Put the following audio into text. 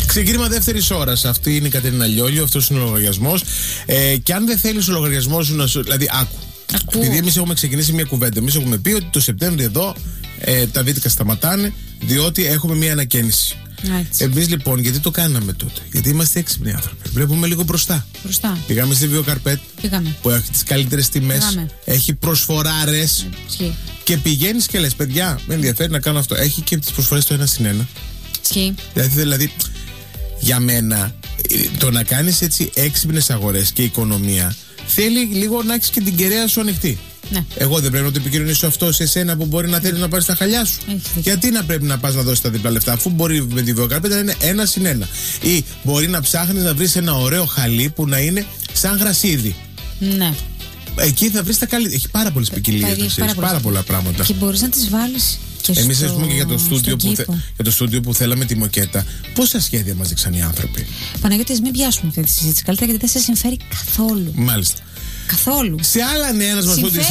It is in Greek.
Ξεκίνημα δεύτερης ώρας. Αυτή είναι η Κατερίνα Λιόλιο, αυτός είναι ο λογαριασμός. Και αν δεν θέλεις ο λογαριασμός σου να σου. Δηλαδή, άκου. Επειδή εμείς έχουμε ξεκινήσει μια κουβέντα. Εμείς έχουμε πει ότι το Σεπτέμβριο εδώ τα βίντεο σταματάνε, διότι έχουμε μια ανακαίνιση. Εμείς λοιπόν, γιατί το κάναμε τότε? Γιατί είμαστε έξυπνοι άνθρωποι. Βλέπουμε λίγο μπροστά. Πήγαμε στη Βιοκαρπέτ που έχει τις καλύτερες τιμές, έχει προσφοράρες. Και πηγαίνεις και λες, παιδιά, με ενδιαφέρει να κάνω αυτό. Έχει και τις προσφορές το 1+1. Δηλαδή, για μένα, το να κάνεις έτσι έξυπνες αγορές και οικονομία θέλει λίγο να έχεις και την κεραία σου ανοιχτή. Ναι. Εγώ δεν πρέπει να το επικοινωνήσω αυτό σε εσένα που μπορεί να θέλει να πάρει τα χαλιά σου? Γιατί να πρέπει να πας να δώσεις τα διπλά λεφτά, αφού μπορεί με τη Βιοκαρπέτα να είναι 1+1? Ή μπορεί να ψάχνεις να βρεις ένα ωραίο χαλί που να είναι σαν γρασίδι. Ναι. Εκεί θα βρεις τα καλύτερα. Έχει πάρα πολλές ποικιλίες, πάρα πολλά πράγματα. Και μπορείς να τις βάλεις. Εμείς, ας πούμε, και για το στούντιο που θέλαμε τη μοκέτα, πόσα σχέδια μας δείξαν οι άνθρωποι. Παναγιώτη, μην πιάσουμε αυτή τη συζήτηση καλύτερα, γιατί δεν σε συμφέρει καθόλου. Μάλιστα. Καθόλου. Σε άλλα νέα, να μας